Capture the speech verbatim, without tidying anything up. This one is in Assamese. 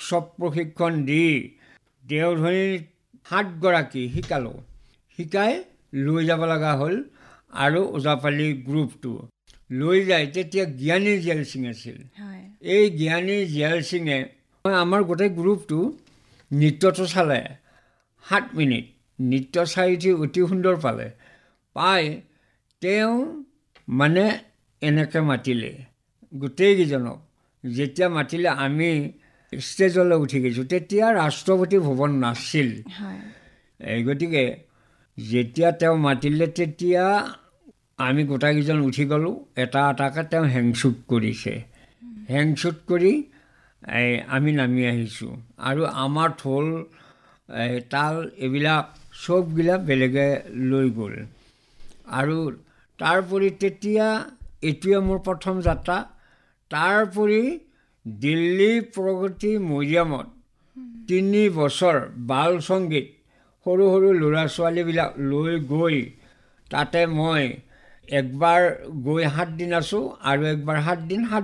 ৱৰ্কশ্বপ প্ৰশিক্ষণ দি দেওধনীৰ সাতগৰাকী শিকালোঁ। শিকাই লৈ যাব লগা হ'ল আৰু ওজাপালি গ্ৰুপটো লৈ যায়। তেতিয়া জ্ঞানী জীয়াল সিং আছিল। এই জ্ঞানী জীয়াল সিঙে আমাৰ গোটেই গ্ৰুপটো নৃত্যটো চালে সাত মিনিট। নৃত্য চাই উঠি অতি সুন্দৰ পালে। পাই তেওঁ মানে এনেকৈ মাতিলে গোটেইকেইজনক। যেতিয়া মাতিলে আমি ষ্টেজলৈ উঠি গৈছোঁ। তেতিয়া ৰাষ্ট্ৰপতি ভৱন নাছিল। এই গতিকে যেতিয়া তেওঁ মাতিলে তেতিয়া আমি গোটাইকেইজন উঠি গ'লোঁ। এটা এটাকৈ তেওঁ হেংচুট কৰিছে। হেংচুট কৰি এই আমি নামি আহিছোঁ। আৰু আমাৰ ঢোল তাল এইবিলাক চববিলাক বেলেগে লৈ গ'ল। আৰু তাৰোপৰি তেতিয়া এইটোৱে মোৰ প্ৰথম যাত্ৰা। তাৰোপৰি দিল্লী প্ৰগতি মৈদামত তিনি বছৰ বাল সংগীত সৰু সৰু ল'ৰা ছোৱালীবিলাক লৈ গৈ তাতে মই একবাৰ গৈ সাতদিন আছোঁ আৰু একবাৰ সাতদিন সাত